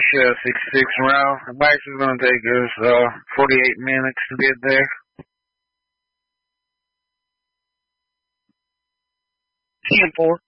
Shell 66 round. The max is going to take us 48 minutes to get there. 10-4.